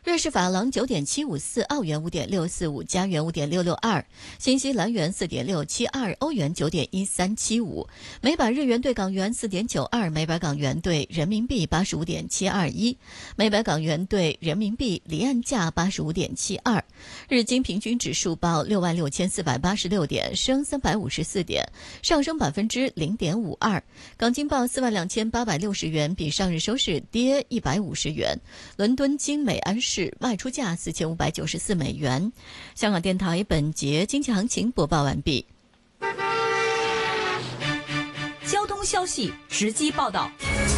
瑞士法郎9.754，澳元5.645，加元5.662，新西兰元4.672，欧元9.1375，每百日元对港元4.92，每百港元对人民币85.721，每百港元对人民币离岸价85.72。日经平均指数报66,486点，升354点，上升0.52%。港金报42,860元，比上日收市跌150元。伦敦金每安士卖出价4594美元。香港电台本节经济行情播报完毕。 交通消息直击报道。